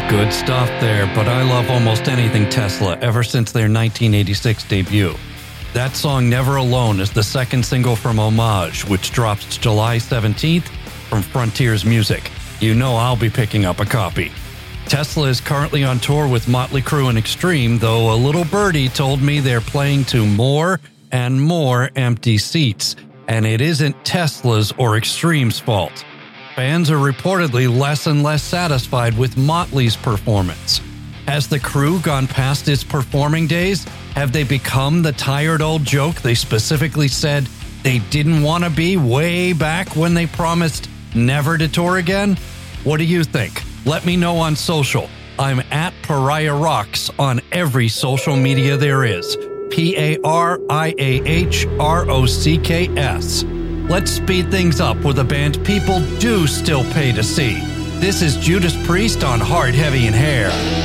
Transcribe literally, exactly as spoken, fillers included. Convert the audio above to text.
Good stuff there, but I love almost anything Tesla ever since their nineteen eighty-six debut. That song Never Alone is the second single from Homage, which drops July seventeenth from Frontiers Music. You know I'll be picking up a copy. Tesla is currently on tour with Motley Crue and Extreme, though a little birdie told me they're playing to more and more empty seats, and it isn't Tesla's or Extreme's fault. Fans are reportedly less and less satisfied with Motley's performance. Has the Crue gone past its performing days? Have they become the tired old joke they specifically said they didn't want to be way back when they promised never to tour again? What do you think? Let me know on social. I'm at Pariah Rocks on every social media there is. P A R I A H R O C K S. Let's speed things up with a band people do still pay to see. This is Judas Priest on Hard, Heavy, and Hair.